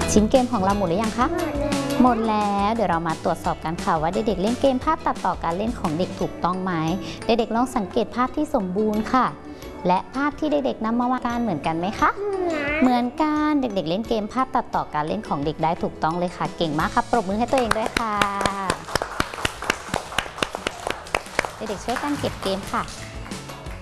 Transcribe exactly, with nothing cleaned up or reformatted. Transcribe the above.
ชิ้นเกมของเราหมดหรือยังคะหมดแล้วเดี๋ยวเรามาตรวจสอบกันค่ะว่าเด็กๆเล่นเกมภาพตัดต่อการเล่นของเด็กถูกต้องไหมเด็กๆลองสังเกตภาพที่สมบูรณ์ค่ะและภาพที่เด็กๆนำมาวาดกันเหมือนกันไหมคะเหมือนกันเด็กๆเล่นเกมภาพตัดต่อการเล่นของเด็กได้ถูกต้องเลยค่ะเก่งมากครับปรบมือให้ตัวเองด้วยค่ะเด็กๆช่วยกันเก็บเกมค่ะ